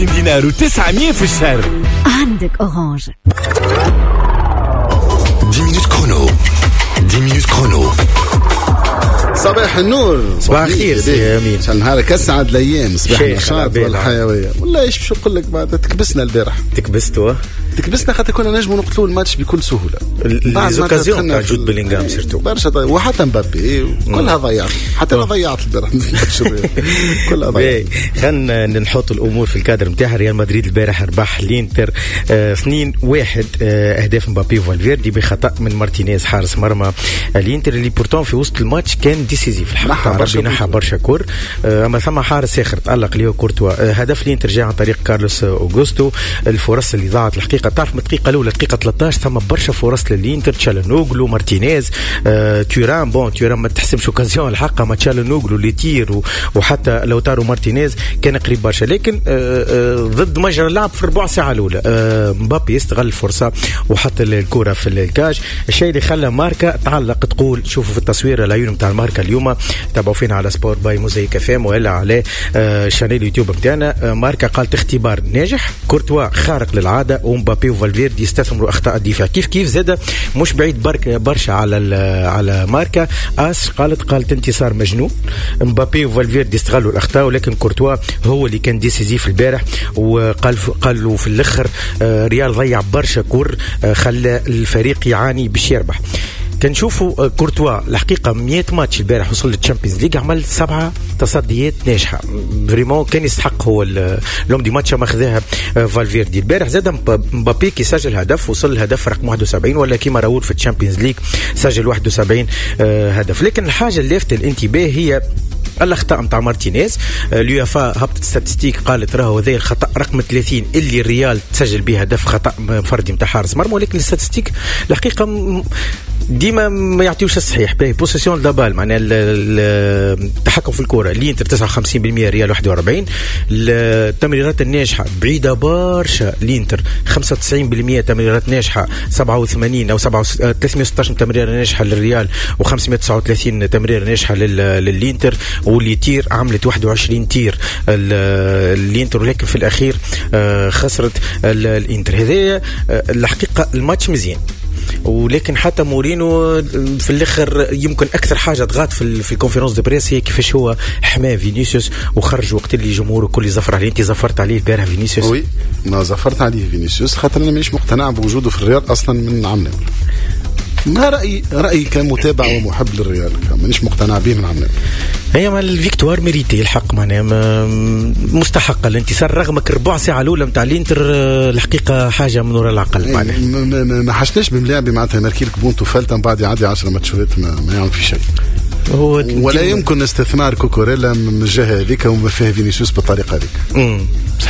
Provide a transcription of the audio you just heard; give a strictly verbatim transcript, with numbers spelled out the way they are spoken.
دينار وتسعمية في الشهر. عندك أورانج. دix minutes chrono. dix minutes chrono. صباح النور. صباح الخير يا امين. ان نهارك اسعد الايام. صباح النشاط والحيويه. والله ايش باش نقول لك بعد تكبسنا البارح. تكبستوا تكبسنا خاطر كنا نجموا نقتلوا الماتش بكل سهوله. ليزوكازيون تاع جود بيلينغهام سيرتو برشا وحتى مبابي كلها ضيعت. حتى انا ضيعت البارح كلها ضيعت. خلينا نحط الامور في الكادر نتاعها. ريال مدريد البارح ربح الانتر اثنين واحد اهداف مبابي وفالفيردي بخطا من مارتينيز حارس مرمى الانتر اللي بورتون في وسط الماتش كان ديسيزيف الحق. ربي نحى برشا كور. اما ثم حارس اخر تالق اللي هو كورتوا. هدف الانتر جاء عن طريق كارلوس اوغوستو. الفرص اللي ضاعت الحقيقه تعرف من الدقيقه الاولى الدقيقه ثلاثة عشر ثم برشا فرص للانتر. تشالنوغلو مارتينيز آه، تيران بون تيران ما تحسبش اوكازيون الحق. ما تشالنوغلو اللي تير وحتى لو تارو مارتينيز كان قريب برشا. لكن آه آه ضد مجرى اللعب في ربع ساعه الاولى آه مبابي استغل الفرصه وحط الكره في الكاج. الشيء اللي خلى ماركا تعلق تقول شوفوا في التصوير العيون نتاع الماركا اليوم تابعوا فينا على سبورت باي موزايك اف ام ولا على آه شانيل يوتيوب نتاعنا. آه ماركا قالت اختبار ناجح. كورتوا خارق للعاده ومبابي وفالفيردي يستثمروا اخطاء الدفاع كيف كيف زاد مش بعيد برك برشا على على ماركا. اس قالت قالت انتصار مجنون. مبابي وفالفيردي استغلوا الاخطاء ولكن كورتوا هو اللي كان ديسيزيف البارح. وقال قالوا في الاخر آه ريال ضيع برشا كور آه خلى الفريق يعاني باش يربح. كنشوفوا كورتوا الحقيقه مية ماتش البارح وصل للتشامبيونز ليغ عمل سبعه تصديات ناجحه فريمون كان يستحق هو لوم دي ماتش ما خذاها فالفيردي. البارح زاد مبابي كي سجل هدف وصل الهدف رقم واحد وسبعين ولا كيما راول في التشامبيونز ليغ سجل واحد وسبعين هدف. لكن الحاجه اللي لافت الانتباه هي الاخطاء نتاع مارتينيز. اليوفا هبطت ستاتستيك قالت راهو هذا الخطا رقم ثلاثين اللي الريال تسجل به هدف خطا فردي نتاع حارس مرمى. ولكن الستاتستيك الحقيقه ديما ما يعطيوش الصحيح. باهي بوسيسيون دابال معناها التحكم في الكره اللي انتر تسعة وخمسين بالمية ريال واحد وأربعين. التمريرات الناجحه بعيده برشا الانتر خمسة وتسعين بالمية تمريرات ناجحه سبعة وثمانين او ثلاثمية وستة عشر تمريره ناجحه للريال وخمسمية وتسعة وثلاثين تمريره ناجحه للانتر. واللي تير عملت واحد وعشرين تير الانتر ولكن في الاخير خسرت الانتر. هذه الحقيقه الماتش مزيان ولكن حتى مورينو في الاخر يمكن اكثر حاجه ضغط في في الكونفرنس دي بريس هي كيفاش هو حماه فينيسيوس وخرج وقت اللي جمهوره كل زفر عليه. انت زفرت عليه البارح فينيسيوس؟ وي ما زفرت عليه فينيسيوس خاطر انا مانيش مقتنع بوجوده في الريال اصلا من عمنا. ما رأيي رأيي كمتابع ومحب للريال مانيش مقتنع به من عمنا. هي ما الفيكتوار ميريتي الحق معناها مستحقه الانتصار رغمك ربع ساعه الاولى نتاع الانتر الحقيقه حاجه من وراء العقل معناها. ما حشناش بملاعبي معناتها ماركي لك بونتو فلت من بعد يعدي عشرة ماتشات ما, ما يعمل في شيء. هو ولا يمكن استثمار كوكوريلا من الجهه هذيك وما فيها فينيسيوس بالطريقه هذيك.